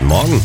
Morgen.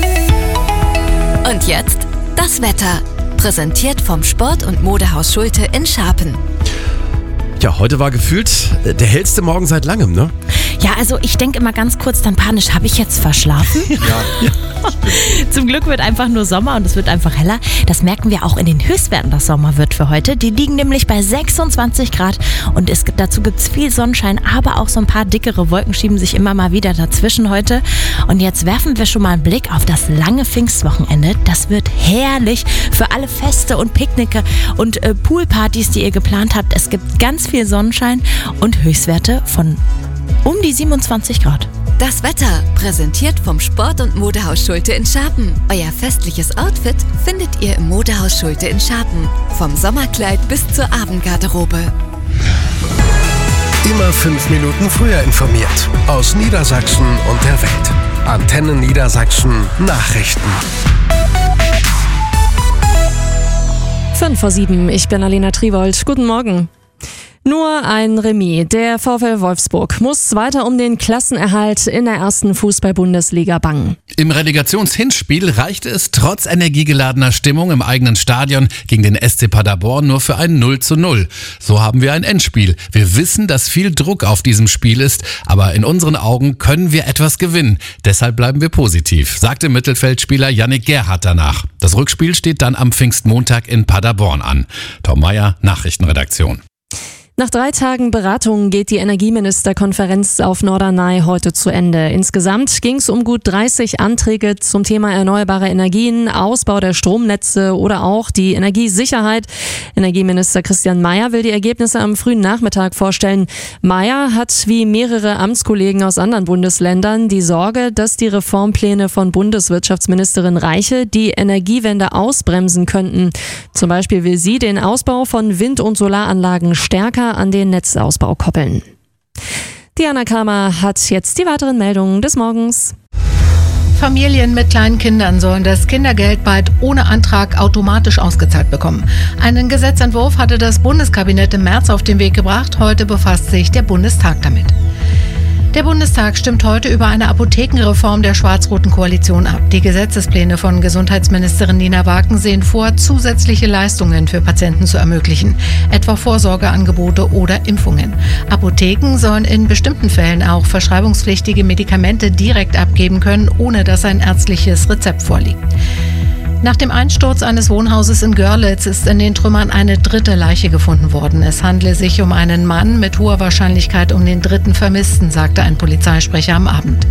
Und jetzt das Wetter. Präsentiert vom Sport- und Modehaus Schulte in Scharpen. Ja, heute war gefühlt der hellste Morgen seit langem, ne? Ja, also ich denke immer ganz kurz dann panisch, habe ich jetzt verschlafen? Ja. Zum Glück wird einfach nur Sommer und es wird einfach heller. Das merken wir auch in den Höchstwerten, dass Sommer wird für heute. Die liegen nämlich bei 26 Grad und dazu gibt es viel Sonnenschein, aber auch so ein paar dickere Wolken schieben sich immer mal wieder dazwischen heute. Und jetzt werfen wir schon mal einen Blick auf das lange Pfingstwochenende. Das wird herrlich für alle Feste und Picknicke und Poolpartys, die ihr geplant habt. Es gibt ganz viel Sonnenschein und Höchstwerte von um die 27 Grad. Das Wetter, präsentiert vom Sport- und Modehaus Schulte in Scharpen. Euer festliches Outfit findet ihr im Modehaus Schulte in Scharpen. Vom Sommerkleid bis zur Abendgarderobe. Immer 5 Minuten früher informiert. Aus Niedersachsen und der Welt. Antenne Niedersachsen Nachrichten. 5:07, ich bin Alena Triwold. Guten Morgen. Nur ein Remis. Der VfL Wolfsburg muss weiter um den Klassenerhalt in der ersten Fußball-Bundesliga bangen. Im Relegationshinspiel reichte es trotz energiegeladener Stimmung im eigenen Stadion gegen den SC Paderborn nur für ein 0:0. So haben wir ein Endspiel. Wir wissen, dass viel Druck auf diesem Spiel ist, aber in unseren Augen können wir etwas gewinnen. Deshalb bleiben wir positiv, sagte Mittelfeldspieler Yannick Gerhardt danach. Das Rückspiel steht dann am Pfingstmontag in Paderborn an. Tom Meyer, Nachrichtenredaktion. Nach 3 Tagen Beratungen geht die Energieministerkonferenz auf Norderney heute zu Ende. Insgesamt ging es um gut 30 Anträge zum Thema erneuerbare Energien, Ausbau der Stromnetze oder auch die Energiesicherheit. Energieminister Christian Mayer will die Ergebnisse am frühen Nachmittag vorstellen. Mayer hat wie mehrere Amtskollegen aus anderen Bundesländern die Sorge, dass die Reformpläne von Bundeswirtschaftsministerin Reiche die Energiewende ausbremsen könnten. Zum Beispiel will sie den Ausbau von Wind- und Solaranlagen stärker an den Netzausbau koppeln. Diana Kramer hat jetzt die weiteren Meldungen des Morgens. Familien mit kleinen Kindern sollen das Kindergeld bald ohne Antrag automatisch ausgezahlt bekommen. Einen Gesetzentwurf hatte das Bundeskabinett im März auf den Weg gebracht. Heute befasst sich der Bundestag damit. Der Bundestag stimmt heute über eine Apothekenreform der schwarz-roten Koalition ab. Die Gesetzespläne von Gesundheitsministerin Nina Wagen sehen vor, zusätzliche Leistungen für Patienten zu ermöglichen, etwa Vorsorgeangebote oder Impfungen. Apotheken sollen in bestimmten Fällen auch verschreibungspflichtige Medikamente direkt abgeben können, ohne dass ein ärztliches Rezept vorliegt. Nach dem Einsturz eines Wohnhauses in Görlitz ist in den Trümmern eine 3. Leiche gefunden worden. Es handle sich um einen Mann, mit hoher Wahrscheinlichkeit um den 3. Vermissten, sagte ein Polizeisprecher am Abend.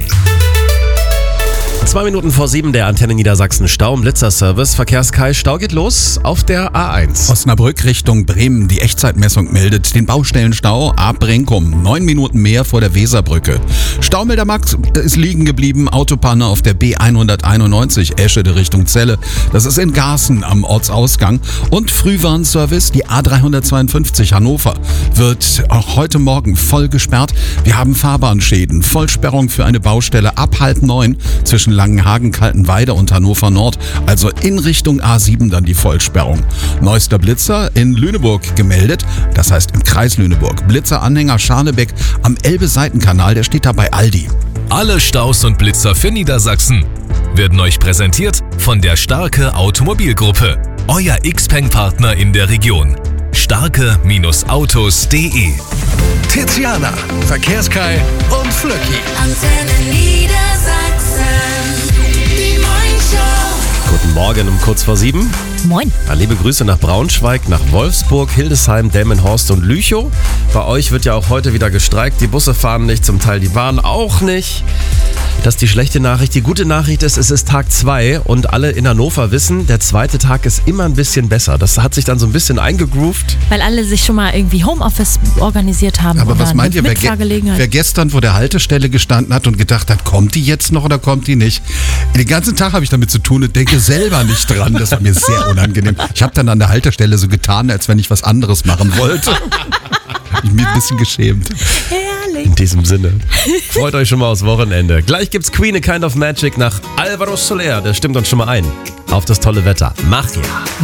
2 Minuten vor 7 der Antenne Niedersachsen Stau im Blitzerservice. Verkehrskai, Stau geht los auf der A1. Osnabrück Richtung Bremen. Die Echtzeitmessung meldet den Baustellenstau ab Brinkum. 9 Minuten mehr vor der Weserbrücke. Staumelder Max ist liegen geblieben. Autopanne auf der B191 Eschede Richtung Celle. Das ist in Garßen am Ortsausgang. Und Frühwarnservice, die A352 Hannover, wird auch heute Morgen voll gesperrt. Wir haben Fahrbahnschäden. Vollsperrung für eine Baustelle ab 8:30 zwischen Langenhagen, Kaltenweide und Hannover Nord, also in Richtung A7 dann die Vollsperrung. Neuester Blitzer in Lüneburg gemeldet, das heißt im Kreis Lüneburg. Blitzeranhänger Scharnebeck am Elbe-Seitenkanal, der steht da bei Aldi. Alle Staus und Blitzer für Niedersachsen werden euch präsentiert von der Starke Automobilgruppe, euer Xpeng-Partner in der Region. Starke-Autos.de. Tiziana, Verkehrskai und Flöcki. Antenne Niedersachsen. Die Morningshow. Guten Morgen um kurz vor 7. Moin. Liebe Grüße nach Braunschweig, nach Wolfsburg, Hildesheim, Delmenhorst und Lüchow. Bei euch wird ja auch heute wieder gestreikt. Die Busse fahren nicht, zum Teil die Bahn auch nicht. Das ist die schlechte Nachricht. Die gute Nachricht ist, es ist Tag 2 und alle in Hannover wissen, der zweite Tag ist immer ein bisschen besser. Das hat sich dann so ein bisschen eingegroovt. Weil alle sich schon mal irgendwie Homeoffice organisiert haben. Aber oder was meint ihr, Mitfahrgelegenheit. wer gestern vor der Haltestelle gestanden hat und gedacht hat, kommt die jetzt noch oder kommt die nicht? Den ganzen Tag habe ich damit zu tun und denke selber nicht dran. Das war mir sehr unangenehm. Ich habe dann an der Haltestelle so getan, als wenn ich was anderes machen wollte. Ich bin mir ein bisschen geschämt. Herrlich. In diesem Sinne, freut euch schon mal aufs Wochenende. Gleich gibt's Queen A Kind of Magic nach Alvaro Soler. Der stimmt uns schon mal ein auf das tolle Wetter. Mach ja.